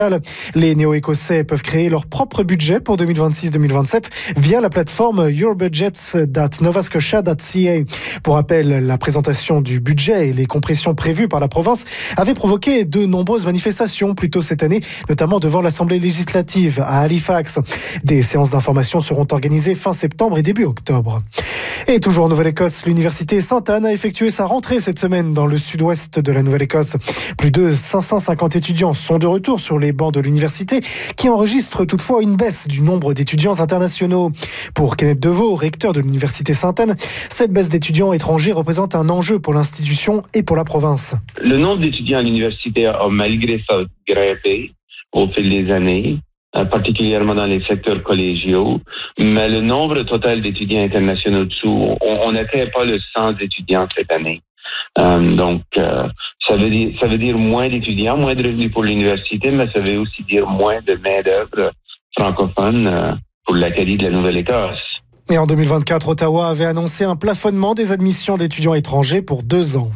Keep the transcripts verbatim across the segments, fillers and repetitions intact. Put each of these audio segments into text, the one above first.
Les néo-écossais peuvent créer leur propre budget pour deux mille vingt-six deux mille vingt-sept via la plateforme your budget dot nova scotia dot c a. Pour rappel, la présentation du budget et les compressions prévues par la province avaient provoqué de nombreuses manifestations plus tôt cette année, notamment devant l'Assemblée législative à Halifax. Des séances d'information seront organisées fin septembre et début octobre. Et toujours en Nouvelle-Écosse, l'Université Sainte-Anne a effectué sa rentrée cette semaine dans le sud-ouest de la Nouvelle-Écosse. Plus de cinq cent cinquante étudiants sont de retour sur les bancs de l'université, qui enregistre toutefois une baisse du nombre d'étudiants internationaux. Pour Kenneth Deveau, recteur de l'Université Sainte-Anne, cette baisse d'étudiants étrangers représente un enjeu pour l'institution et pour la province. Le nombre d'étudiants à l'université a malgré ça grimpé au fil des années, particulièrement dans les secteurs collégiaux, mais le nombre total d'étudiants internationaux dessous, on n'atteint pas le cent étudiants cette année. Euh, donc, euh, ça veut dire, ça veut dire moins d'étudiants, moins de revenus pour l'université, mais ça veut aussi dire moins de main-d'œuvre francophone euh, pour l'Acadie de la Nouvelle-Écosse. Et en deux mille vingt-quatre, Ottawa avait annoncé un plafonnement des admissions d'étudiants étrangers pour deux ans.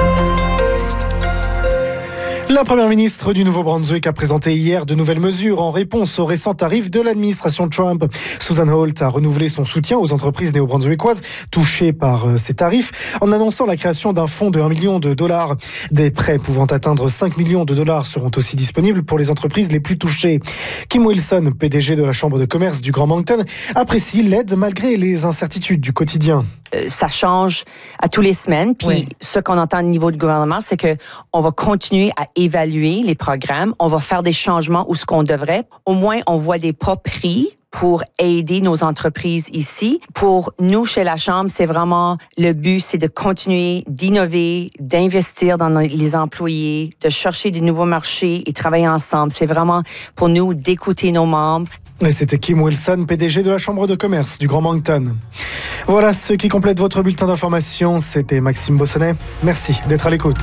La première ministre du Nouveau-Brunswick a présenté hier de nouvelles mesures en réponse aux récents tarifs de l'administration Trump. Susan Holt a renouvelé son soutien aux entreprises néo-brunswickoises touchées par ces tarifs en annonçant la création d'un fonds de un million de dollars. Des prêts pouvant atteindre cinq millions de dollars seront aussi disponibles pour les entreprises les plus touchées. Kim Wilson, P D G de la Chambre de commerce du Grand Moncton, apprécie l'aide malgré les incertitudes du quotidien. Ça change à tous les semaines. Puis oui. Ce qu'on entend au niveau du gouvernement, c'est que on va continuer à évaluer les programmes. On va faire des changements où ce qu'on devrait. Au moins, on voit des pas pris pour aider nos entreprises ici. Pour nous, chez la Chambre, c'est vraiment le but, c'est de continuer d'innover, d'investir dans les employés, de chercher de nouveaux marchés et travailler ensemble. C'est vraiment pour nous d'écouter nos membres. Et c'était Kim Wilson, P D G de la Chambre de commerce du Grand Moncton. Voilà ce qui complète votre bulletin d'information. C'était Maxime Bossonnet. Merci d'être à l'écoute.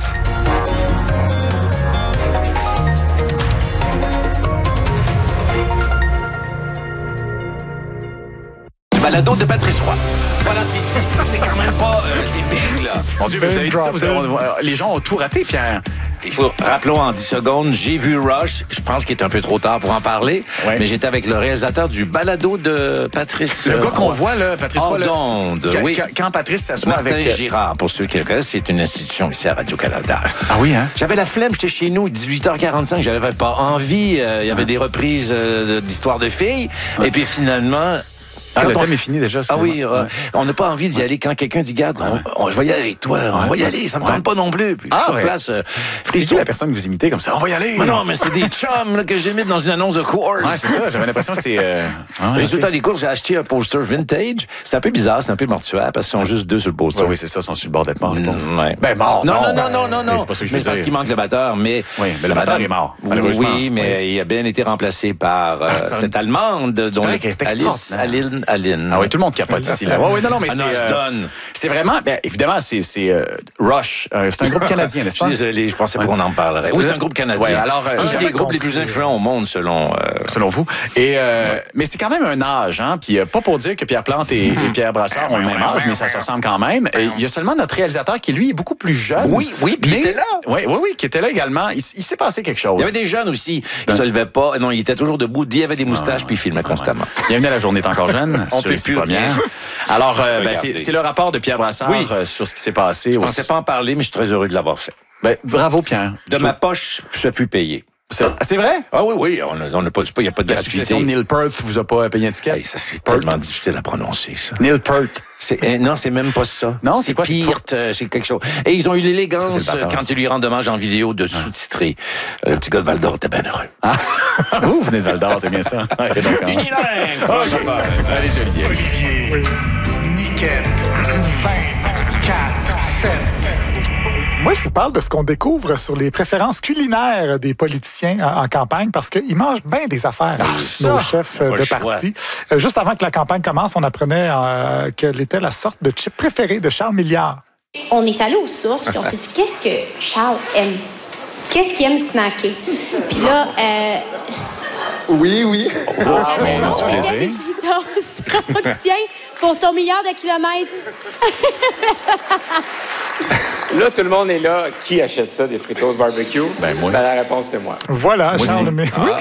Balado de Patrice Roy. Voilà, c'est dit. C'est quand même pas... Euh, c'est big, là. Mon Dieu, vous avez dit ça, vous avez, les gens ont tout raté, Pierre. Il faut, rappelons en dix secondes, j'ai vu Rush. Je pense qu'il est un peu trop tard pour en parler. Ouais. Mais j'étais avec le réalisateur du balado de Patrice Le gars qu'on voit, là, Patrice Roy. Quand, oui. quand, quand Patrice s'assoit Martin avec... Girard, pour ceux qui le connaissent, c'est une institution ici à Radio-Canada. Ah oui, hein? J'avais la flemme, j'étais chez nous, dix-huit heures quarante-cinq, j'avais pas envie. Euh, il y avait ah. des reprises euh, d'histoires de filles. Ah. Et puis finalement... Ah, le thème est fini déjà. Ah oui, euh, ouais. On n'a pas envie d'y aller quand quelqu'un dit, garde, on, on, je vais y aller avec toi, on ouais. va y aller, ça me tente ouais. pas non plus. Puis, ah, sur ouais. place, euh, c'est qui la personne que vous imitez comme ça? On va y aller! Mais non, mais c'est des chums là, que j'imite dans une annonce de course. Ouais, c'est ça, j'avais l'impression que c'est... Euh... Ah, résultat des courses, j'ai acheté un poster vintage. C'est un peu bizarre, c'est un peu mortuaire, parce qu'ils sont juste deux sur le poster. Ouais, oui, c'est ça, ils sont sur le bord d'être morts. Mmh, ouais. Ben, mort, non, non, non, ben, non, non, non. C'est pas ça que je mais parce qu'il manque le batteur, mais... Oui, mais le batteur est mort, malheureusement. Oui, mais il a bien été remplacé par cette Allemande, dont Alice Aline Aline. Ah oui, tout le monde capote ici, là. Oui, non, non, mais ah non, c'est, euh, c'est vraiment, bien, évidemment, c'est, c'est euh, Rush. Euh, c'est un groupe canadien, n'est-ce pas? Je suis désolé, je pensais ouais. pas qu'on en parlerait. Oui, c'est un groupe canadien. Ouais, alors, euh, un des groupes les plus influents au monde, selon euh, selon vous. Et euh, ouais. Mais c'est quand même un âge, hein. Puis euh, pas pour dire que Pierre Plante et, et Pierre Brassard ont le même âge, mais ça se ressemble quand même. Et il y a seulement notre réalisateur qui, lui, est beaucoup plus jeune. Oui, oui, puis il était là. Oui, oui, oui, qui était là également. Il, il s'est passé quelque chose. Il y avait des jeunes aussi qui ne se levaient pas. Non, il était toujours debout. Il avait des moustaches, ah, puis il filmait constamment. Bienvenue à la journée est encore jeune. On peut plus première. Alors, euh, ben, c'est, c'est le rapport de Pierre Brassard oui. euh, sur ce qui s'est passé. Je ne pensais pas en parler, mais je suis très heureux de l'avoir fait. Ben, bravo, Pierre. De je ma poche, je ne suis plus payé. C'est, c'est vrai? Ah oui, oui, on n'a pas, il n'y a pas de la gratuité. succession de Neil Peart vous a pas payé un ticket? Hey, ça, c'est Peart. Tellement difficile à prononcer, ça. Neil Peart. C'est, euh, non, c'est même pas ça. Non, c'est, c'est quoi, pire, c'est, c'est quelque chose. Et ils ont eu l'élégance, ça, le quand ils lui rendent hommage en vidéo, de ah. sous-titrer. Euh, le petit gars de Val-d'Or était bien heureux. Ah. Vous venez de Val-d'Or, c'est bien ça. Unilingue! Allez, Olivier. Olivier. Oui. Niquette. vingt-quatre sept. Moi, je vous parle de ce qu'on découvre sur les préférences culinaires des politiciens en, en campagne, parce qu'ils mangent bien des affaires, ah, nos chefs de parti. Euh, juste avant que la campagne commence, on apprenait euh, quelle était la sorte de chip préférée de Charles Milliard. On est allé aux sources, puis on s'est dit, qu'est-ce que Charles aime? Qu'est-ce qu'il aime snacker? Puis là, euh... Oui, oui. Oh, ah, ben non, c'était des fritos. Tiens, pour ton milliard de kilomètres. Là, tout le monde est là. Qui achète ça, des fritos barbecue? Ben, moi. Ben, la réponse, c'est moi. Voilà, moi Charles. Mais... Ah. Oui.